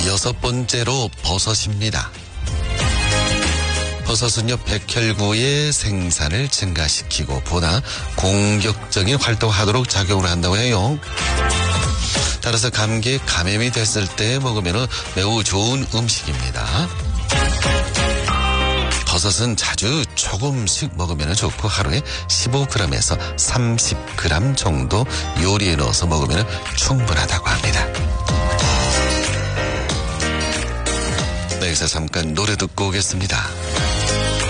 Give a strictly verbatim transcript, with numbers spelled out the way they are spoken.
여섯 번째로 버섯입니다. 버섯은요, 백혈구의 생산을 증가시키고 보다 공격적인 활동하도록 작용을 한다고 해요. 따라서 감기에 감염이 됐을 때 먹으면 매우 좋은 음식입니다. 버섯은 자주 조금씩 먹으면 좋고 하루에 십오 그램에서 삼십 그램 정도 요리에 넣어서 먹으면 충분하다고 합니다. 네, 여기서 잠깐 노래 듣고 오겠습니다.